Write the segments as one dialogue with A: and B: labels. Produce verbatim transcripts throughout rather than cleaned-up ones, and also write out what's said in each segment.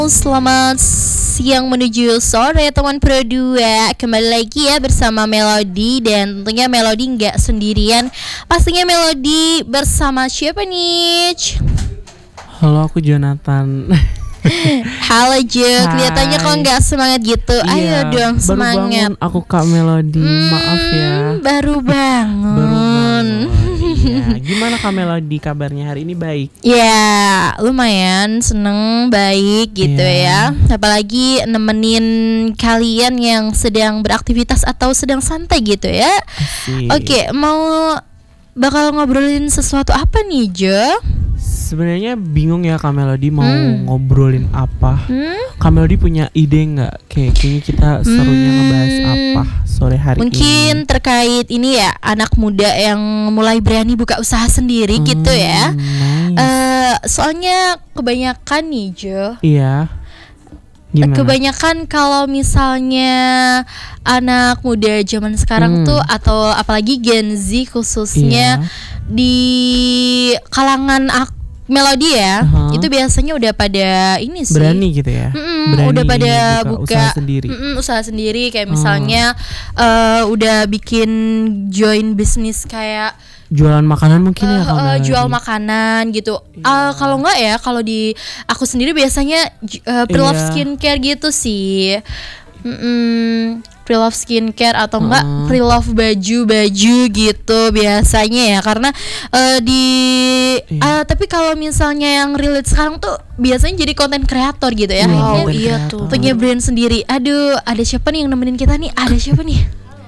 A: Selamat siang menuju sore teman Pro dua. Kembali lagi ya bersama Melody. Dan tentunya Melody nggak sendirian. Pastinya Melody bersama siapa nih?
B: Halo, aku Jonathan.
A: Halo Jo, kelihatannya kok nggak semangat gitu.
B: Iya,
A: Ayo dong semangat.
B: Baru bangun aku Kak Melody,
A: hmm,
B: maaf ya.
A: Baru bangun.
B: Baru bangun. Iya. Gimana Kak Melody kabarnya hari ini baik?
A: Ya lumayan seneng, baik gitu
B: yeah.
A: ya. Apalagi nemenin kalian yang sedang beraktivitas atau sedang santai gitu ya.
B: Asik.
A: Oke, mau bakal ngobrolin sesuatu apa nih Jo?
B: Sebenarnya bingung ya Kak Melody mau
A: Hmm.
B: ngobrolin apa.
A: Hmm?
B: Kak Melody punya ide nggak? Kayak kayaknya kita serunya
A: Hmm.
B: ngebahas apa sore hari
A: Mungkin
B: ini?
A: terkait ini ya, anak muda yang mulai berani buka usaha sendiri
B: Hmm,
A: gitu ya.
B: nice.
A: Eh, soalnya kebanyakan nih Jo,
B: Iya. Gimana?
A: kebanyakan kalau misalnya anak muda zaman sekarang
B: Hmm.
A: tuh atau apalagi Gen Z khususnya
B: Iya.
A: di kalangan ak- Melody ya,
B: Aha.
A: itu biasanya udah pada ini sih.
B: Berani gitu ya.
A: Mm-mm,
B: Berani
A: udah pada
B: buka
A: buka,
B: usaha sendiri.
A: mm-mm, usaha sendiri kayak
B: Oh.
A: misalnya eh, udah bikin join bisnis kayak
B: Jualan makanan mungkin
A: eh,
B: ya Kak
A: eh,
B: Melody.
A: jual makanan gitu.
B: Iya.
A: Ah, kalau enggak ya, kalau di aku sendiri biasanya j- eh, pre-love
B: Iya.
A: skincare gitu sih. Mm-mm, pre-love skincare atau enggak
B: Heeh.
A: pre-love baju-baju gitu biasanya ya, karena eh, di
B: Iya.
A: ah, tapi kalau misalnya yang relate sekarang tuh biasanya jadi konten kreator gitu ya.
B: Iya,
A: Akhirnya
B: konten
C: iya
B: kreator.
C: tuh.
A: punya brand sendiri. Aduh, ada siapa nih yang nemenin kita nih? Ada siapa nih?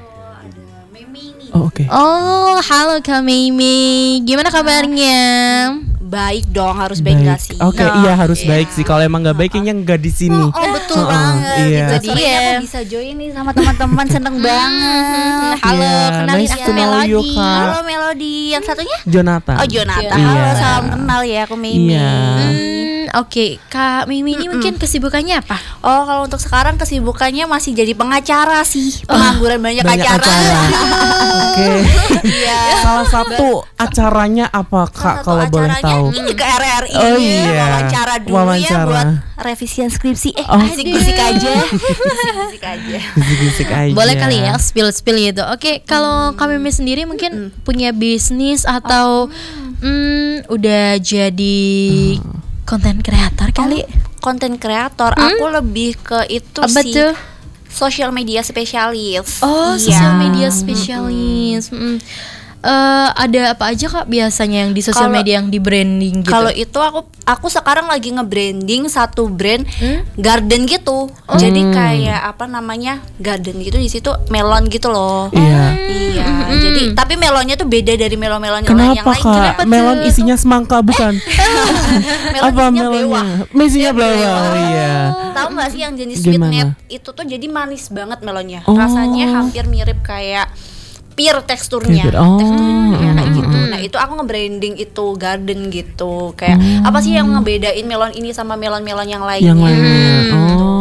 B: Oh, oke.
A: Oh, halo Kak Mimi. Gimana kabarnya?
C: Baik dong, harus baik nggak sih?
B: Oke,
A: Nah,
B: iya harus
C: iya.
B: baik sih. Kalau emang nggak baik kayaknya nggak di sini.
C: Oh, oh, betul
B: Heeh,
C: banget.
B: iya.
C: Gitu.
A: Jadi
C: Sorenya
A: ya.
C: aku bisa join nih sama teman-teman, seneng banget.
A: Halo,
B: Iya,
A: kenalin
B: nice
A: aku
B: to know you,
A: Melody.
B: Kak.
C: Halo Melody, yang satunya?
B: Jonathan.
C: Oh Jonathan.
A: Iya.
C: Halo, salam kenal ya, aku Mimi.
B: Iya.
A: Hmm, oke, Kak Mimi ini mungkin kesibukannya apa?
C: Oh, kalau untuk sekarang kesibukannya masih jadi pengacara sih. Pengangguran banyak,
B: Banyak
C: acara.
B: acara. Oke.
C: Iya.
B: Salah satu acaranya apa Kak
C: Salah satu
B: kalau boleh
C: acaranya
B: tahu?
C: ini ke R R I.
B: Oh, iya.
C: Wawancara dulu
B: Wawancara.
C: ya buat revisian skripsi. Eh,
B: Oh.
C: bisik-bisik aja. Bisik-bisik aja.
B: Bisik-bisik aja.
A: Boleh kali ya spill-spill gitu. Oke, kalau Kak Mimi sendiri mungkin punya bisnis atau hmm, udah jadi konten kreator kali?
C: Konten kreator, aku lebih ke itu
A: Apa
C: sih.
A: tuh?
C: Social media spesialis.
A: Oh,
C: Iya.
A: sosial media spesialis. Mm. Eh, ada apa aja Kak biasanya yang di sosial
C: Kalau-
A: media yang di branding gitu?
C: Kalau itu aku aku sekarang lagi nge-branding satu brand
A: Hmm?
C: garden gitu. Jadi kayak apa namanya? Garden gitu, di situ melon gitu loh.
B: Iya.
C: Iya. Jadi tapi melonnya tuh beda dari melon-melon yang
B: Kenapa
C: lain.
B: Kak?
C: Kenapa
B: Melon
C: tuh?
B: isinya semangka bukan?
C: Melon
B: Apa
C: isinya bewang.
B: melonnya? Isinya
C: Dia bewang.
B: belawang. Oh, iya.
C: Tahu nggak sih yang jenis sweet
B: Gimana?
C: net itu tuh jadi manis banget melonnya.
B: Oh.
C: Rasanya hampir mirip kayak pir teksturnya.
B: Kayak pir. Oh.
C: Teksturnya ya, kayak
B: Mm,
C: gitu.
A: mm.
C: Nah, itu aku nge-branding itu garden gitu. Kayak
B: Oh.
C: apa sih yang ngebedain melon ini sama melon-melon yang lainnya?
B: Yang lainnya. Oh.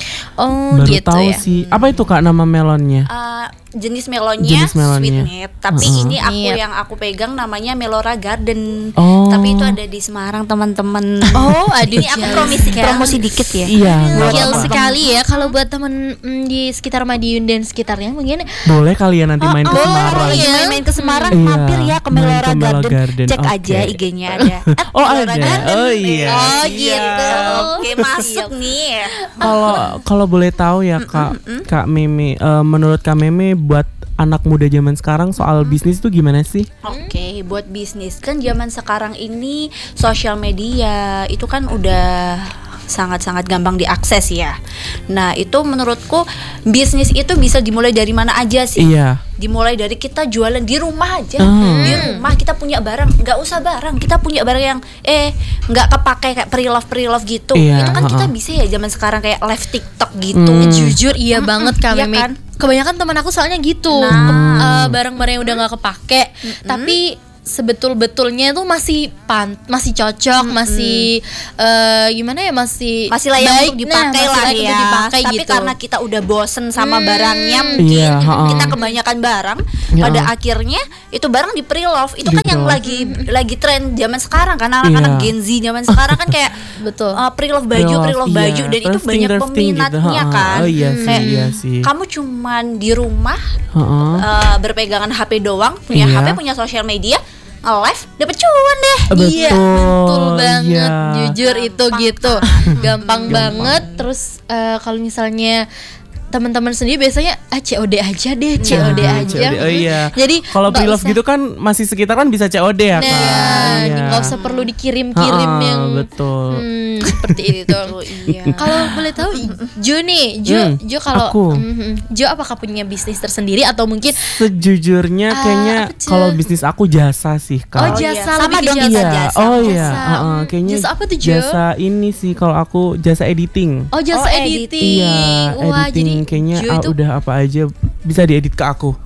A: Oh,
B: Baru
A: gitu
B: tahu
A: ya.
B: sih. Apa itu Kak nama melonnya?
C: Uh, jenis melonnya,
B: Jenis melonnya.
C: sweet net, tapi
B: Uh-uh.
C: ini aku
A: Iya.
C: yang aku pegang namanya Melora Garden.
B: Oh.
C: Tapi itu ada di Semarang, teman-teman.
A: Oh, aduh,
C: Ini aku
A: jealous
C: promosi
A: sekali.
C: promosi dikit ya.
B: Iya. nggak
A: Gokil
B: apa-apa.
A: sekali ya kalau buat temen mm, di sekitar Madiun dan sekitarnya mungkin.
B: Boleh kalian nanti main ke
A: oh,
B: Semarang.
C: Kalau lagi
A: Iya.
C: main-main ke Semarang,
B: Iya,
C: mampir ya ke
B: main
C: Melora
B: ke Melo
C: Garden.
B: Garden,
C: Cek
B: oke.
C: aja I G-nya ada. At
B: Oh,
C: Melora
B: ada.
C: Garden.
B: Oh, iya.
C: Oh
B: Siap.
C: gitu. Oke, masuk nih.
B: Kalau kalau boleh tahu ya Kak Kak Meme, eh, menurut Kak Meme buat anak muda zaman sekarang soal bisnis tuh gimana sih?
C: Oke, buat bisnis kan zaman sekarang ini sosial media itu kan udah sangat-sangat gampang diakses ya. Nah, itu menurutku bisnis itu bisa dimulai dari mana aja sih.
B: Iya.
C: Dimulai dari kita jualan di rumah aja.
B: Hmm.
C: Di rumah kita punya barang, nggak usah barang, kita punya barang yang eh nggak kepakai kayak pre-love pre-love gitu.
B: Iya,
C: Itu kan kita
B: ha-ha.
C: bisa ya zaman sekarang kayak live TikTok gitu.
B: Hmm.
A: Jujur iya banget Kak
C: iya
A: Meme.
C: kan?
A: Kebanyakan teman aku soalnya gitu.
C: Nah.
A: Ke- eh, barang-barang yang udah nggak kepake, tapi sebetul-betulnya tuh masih pan masih cocok, mm-hmm. masih uh, gimana ya masih
C: masih layak
A: baik,
C: untuk dipakai
A: nah,
C: lah
A: masih
C: ya.
A: Dipakai
C: Tapi
A: gitu.
C: karena kita udah bosen sama
A: hmm.
C: barangnya mungkin
B: yeah,
C: kita
B: uh-uh.
C: kebanyakan barang,
B: yeah.
C: pada akhirnya itu barang di pre-love. Itu kan
B: Di
C: yang
B: pre-love.
C: lagi lagi tren zaman sekarang kan anak-anak
B: Yeah.
C: Gen Z zaman sekarang kan kayak
A: betul.
C: Uh, pre-love baju,
B: Pre-love,
C: pre-love
B: iya.
C: baju dan itu
B: Thrifting,
C: banyak
B: thrifting
C: peminatnya
B: gitu,
C: kan.
B: oh, iya sih,
C: Kayak,
B: iya sih.
C: kamu cuman di rumah
B: Uh-uh.
C: uh, berpegangan H P doang, punya
B: Iya.
C: H P, punya sosial media, nge-live dapet cuan deh.
B: Betul,
A: Iya, betul banget.
B: iya.
A: Jujur itu
C: Gampang
A: gitu.
C: kan?
A: Gampang banget. Terus uh, kalau misalnya teman-teman sendiri biasanya ah C O D aja deh, C O D
B: Nah,
A: aja.
B: C O D, oh iya.
A: Jadi
B: Kalau
A: nggak
B: pre-love
A: usah-
B: gitu kan masih sekitaran bisa C O D ya
A: Nah,
B: kan. Iya.
A: nggak usah perlu dikirim-kirim
B: Ha-ha,
A: yang
B: betul.
A: hmm, seperti itu.
C: Iya.
A: Kalau boleh tahu Jo nih, Jo,
B: Hmm,
A: Jo kalau
B: aku.
A: Mhm. Jo apakah punya bisnis tersendiri atau mungkin
B: Sejujurnya
A: Ah,
B: kayaknya
A: apa tuh?
B: kalau bisnis aku jasa sih Kak.
A: oh
C: Oh, iya.
A: jasa
C: Sama
A: lebih ke
C: dong
A: jasa.
C: kita
B: Iya,
C: jasa.
B: oh iya,
A: Jasa.
B: uh-uh, kayaknya
A: Jasa apa tuh, Jo?
B: jasa ini sih kalau aku jasa editing.
A: Oh jasa
C: Oh,
A: editing.
B: Iya,
A: Wah,
B: editing
A: jadi
B: kayaknya
A: Jo
B: ah,
A: itu
B: udah apa aja bisa diedit ke aku.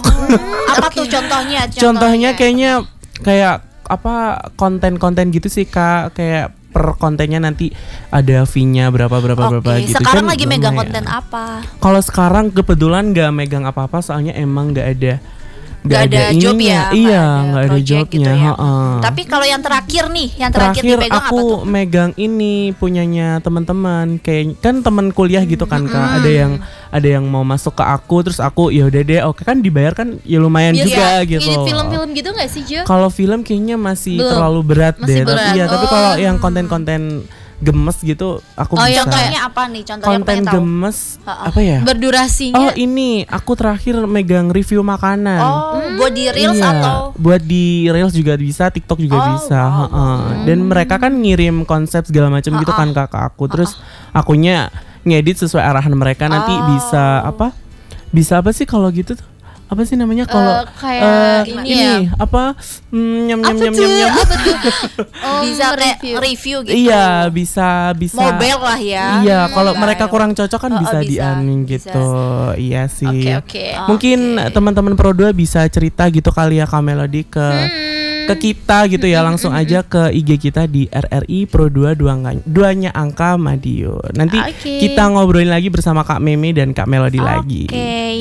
C: Apa tuh contohnya?
B: Contohnya kayaknya kayak apa konten-konten gitu sih Kak, kayak per kontennya nanti ada fee-nya berapa berapa
C: Oke,
B: berapa gitu.
C: sekarang
B: kan
C: lagi megang
B: lumayan.
C: konten apa?
B: Kalau sekarang kebetulan nggak megang apa-apa soalnya emang nggak ada
C: Gak ada job
B: ininya.
C: ya?
B: Iya, nggak ada
C: project
B: jobnya.
C: gitu ya.
B: heeh.
C: Tapi kalau yang terakhir nih, yang terakhir,
B: Terakhir
C: dipegang
B: aku
C: apa tuh?
B: megang ini punyanya teman-teman, kayak kan teman kuliah gitu kan Kak. Ada yang ada yang mau masuk ke aku, terus aku ya udah deh, oke kan dibayar kan ya lumayan
A: biasa
B: juga gitu.
A: edit film-film gitu nggak sih Jo?
B: Kalau film kayaknya masih
A: Belum.
B: terlalu berat
A: Masih
B: deh.
A: berat.
B: Tapi iya, tapi
A: Oh.
B: kalau yang konten-konten gemes gitu aku
A: Oh,
B: bisa.
A: yang kayak
C: Contohnya apa nih? Contohnya
B: Konten
C: pengen tahu.
B: gemes
C: Ha-ha.
B: apa ya?
A: Berdurasinya
B: Oh ini aku terakhir megang review makanan.
C: Oh, buat di reels
B: Iya,
C: atau?
B: buat di reels juga bisa, TikTok juga
C: Oh,
B: bisa.
C: wow.
B: heeh. Dan mereka kan ngirim konsep segala macam gitu kan Kak, ke aku. Terus akunya ngedit sesuai arahan mereka. Nanti
C: Oh.
B: bisa apa? Bisa apa sih kalau gitu tuh? Apa sih namanya kalau
A: Eh, kayak
B: eh,
A: ini ya.
B: apa? Hmm, nyam nyam
A: apa
B: nyam
A: tuh?
B: nyam nyam.
A: Apa tuh? Oh,
C: Bisa kayak
A: review.
C: review gitu.
B: Iya, bisa bisa.
C: Mobile lah ya.
B: Iya, kalau
C: Mobile.
B: mereka kurang cocok kan
C: Oh, oh,
B: bisa
C: bisa,
B: dianin
C: bisa.
B: gitu. Iya sih.
A: Oke, oke.
B: Mungkin
C: Oke.
B: teman-teman Pro dua bisa cerita gitu kali ya Kak Melody ke
A: Hmm.
B: ke kita gitu ya, langsung aja ke I G kita di R R I Pro dua duanya, duanya angka Madiun. Nanti
A: Oke.
B: kita ngobrolin lagi bersama Kak Meme dan Kak Melody lagi.
C: Oke.